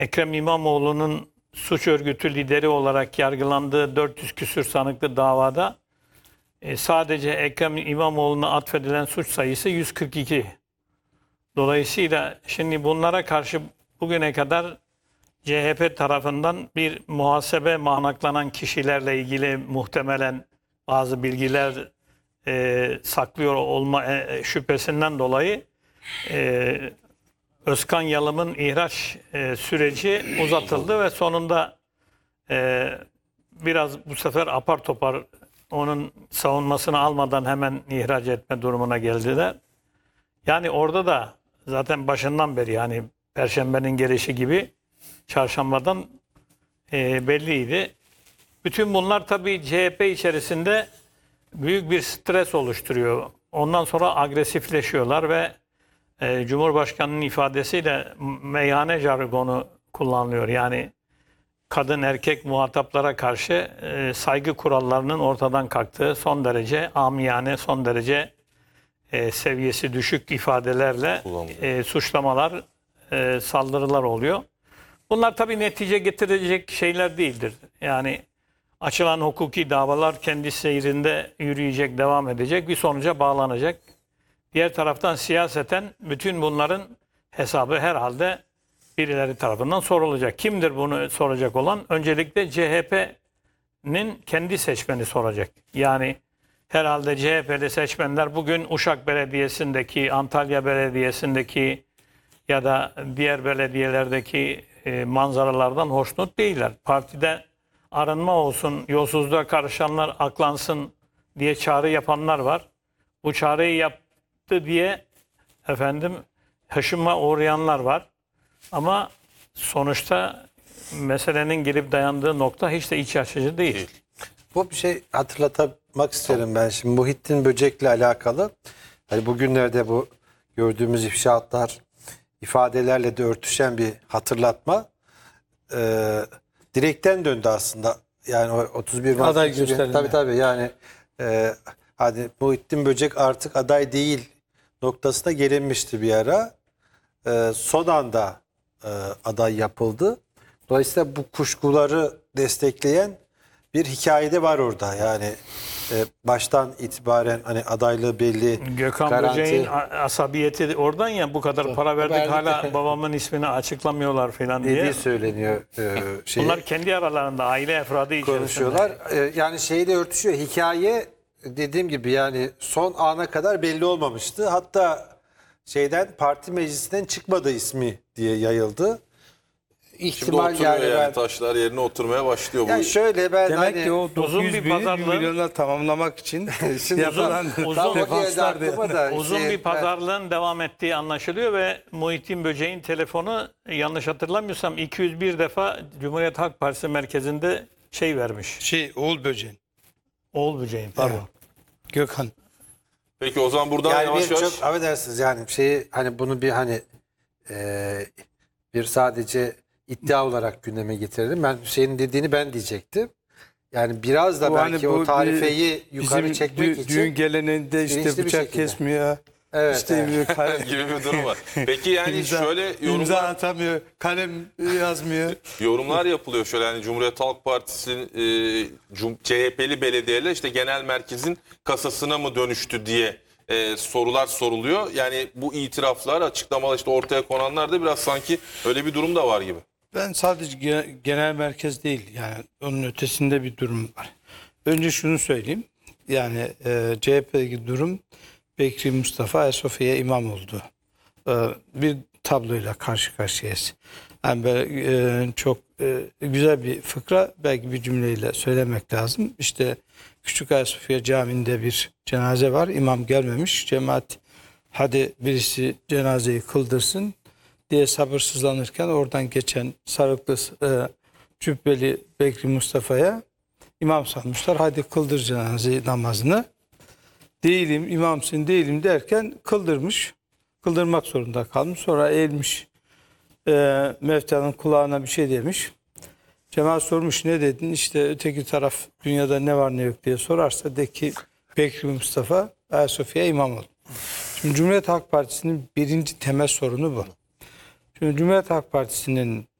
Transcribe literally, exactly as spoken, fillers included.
Ekrem İmamoğlu'nun suç örgütü lideri olarak yargılandığı dört yüz küsür sanıklı davada e, sadece Ekrem İmamoğlu'na atfedilen suç sayısı yüz kırk iki. Dolayısıyla şimdi bunlara karşı bugüne kadar C H P tarafından bir muhasebe mahnaklanan kişilerle ilgili muhtemelen bazı bilgiler e, saklıyor olma e, şüphesinden dolayı e, Özkan Yalım'ın ihraç e, süreci uzatıldı ve sonunda e, biraz bu sefer apar topar onun savunmasını almadan hemen ihraç etme durumuna geldiler. Yani orada da zaten başından beri, yani Perşembenin gelişi gibi çarşambadan e, belliydi. Bütün bunlar tabii C H P içerisinde büyük bir stres oluşturuyor. Ondan sonra agresifleşiyorlar ve e, Cumhurbaşkanı'nın ifadesiyle meyhane jargonu kullanılıyor. Yani kadın erkek muhataplara karşı e, saygı kurallarının ortadan kalktığı, son derece amiyane, son derece e, seviyesi düşük ifadelerle e, suçlamalar, e, saldırılar oluyor. Bunlar tabii netice getirecek şeyler değildir. Yani açılan hukuki davalar kendi seyrinde yürüyecek, devam edecek, bir sonuca bağlanacak. Diğer taraftan siyaseten bütün bunların hesabı herhalde birileri tarafından sorulacak. Kimdir bunu soracak olan? Öncelikle C H P'nin kendi seçmeni soracak. Yani herhalde C H P'li seçmenler bugün Uşak Belediyesi'ndeki, Antalya Belediyesi'ndeki ya da diğer belediyelerdeki e, manzaralardan hoşnut değiller. Partide arınma olsun, yolsuzluğa karışanlar aklansın diye çağrı yapanlar var. Bu çağrıyı yaptı diye efendim hışıma uğrayanlar var. Ama sonuçta meselenin gelip dayandığı nokta hiç de iç açıcı değil. değil. Bu bir şey hatırlatmak isterim ben şimdi. Muhittin Böcek'le alakalı. Hani bugünlerde bu gördüğümüz ifşaatlar ifadelerle de örtüşen bir hatırlatma. Ee, direkten döndü aslında. Yani o otuz bir Mart aday gösterilme. Tabii tabii yani e, hadi Muhittin Böcek artık aday değil noktasına gelinmişti bir ara. Ee, son anda e, aday yapıldı. Dolayısıyla bu kuşkuları destekleyen bir hikayede var orada. Yani e, baştan itibaren hani adaylığı belli. Gökhan garanti... Böcek'in asabiyeti oradan ya, bu kadar para verdik verdik. hala babamın ismini açıklamıyorlar falan diye. dediği söyleniyor. E, şeyi, Bunlar kendi aralarında aile efradı içerisinde konuşuyorlar. E, yani şeyle örtüşüyor. Hikaye dediğim gibi yani son ana kadar belli olmamıştı. Hatta şeyden parti meclisinden çıkmadı ismi diye yayıldı. Şimdi İhtimal oturuyor yani, yani, ben, taşlar yerine oturmaya başlıyor. yani bu. şöyle ben Demek hani ki o uzun dokuz yüz bir bir pazarlığın- milyonlar tamamlamak için Şimdi yapılan uzun- tam o geldi defanslar aklıma diye. da uzun şey, bir pazarlığın devam ettiği anlaşılıyor ve Muhittin Böcek'in telefonu yanlış hatırlamıyorsam iki yüz bir defa Cumhuriyet Halk Partisi merkezinde şey vermiş. Şey Oğul Böceğin, Oğul Böcek'in pardon. Evet. Gökhan. Peki o zaman buradan yani yavaş bir yavaş... çok affedersiniz yani şeyi hani bunu bir hani e, bir sadece iddia olarak gündeme getirelim. Ben Hüseyin'in dediğini ben diyecektim. Yani biraz da Bu belki hani bu o tarifeyi bir- yukarı bizim çekmek dü- için. düğün geleneğinde işte bilinçli bir bıçak şekilde. kesmiyor. Evet, işte evet. bir kalem, gibi bir durum var. Peki yani imza, şöyle imza yorumlar, atamıyor, kalem yazmıyor. yorumlar yapılıyor. Şöyle hani Cumhuriyet Halk Partisi e, Cum- C H P'li belediyeler işte genel merkezin kasasına mı dönüştü diye e, sorular soruluyor. Yani bu itiraflar, açıklamalar işte ortaya konanlar da biraz sanki öyle bir durum da var gibi. Ben sadece ge- genel merkez değil, yani onun ötesinde bir durum var. Önce şunu söyleyeyim. Yani e, C H P'deki durum Bekri Mustafa Ayasofya imam oldu. E, bir tabloyla karşı karşıyayız. Yani böyle, e, çok e, güzel bir fıkra, belki bir cümleyle söylemek lazım. İşte Küçük Ayasofya Camii'nde bir cenaze var. İmam gelmemiş. Cemaat hadi birisi cenazeyi kıldırsın diye sabırsızlanırken oradan geçen sarıklı e, cübbeli Bekri Mustafa'ya imam sanmışlar. Hadi kıldır cenaze namazını. Değilim, imamsın değilim derken kıldırmış. Kıldırmak zorunda kalmış. Sonra eğilmiş. E, Mevtanın kulağına bir şey demiş. Cemaat sormuş, ne dedin? İşte öteki taraf dünyada ne var ne yok diye sorarsa de ki Bekri Mustafa Ayasofya imam oldu. Şimdi Cumhuriyet Halk Partisi'nin birinci temel sorunu bu. Şimdi Cumhuriyet Halk Partisi'nin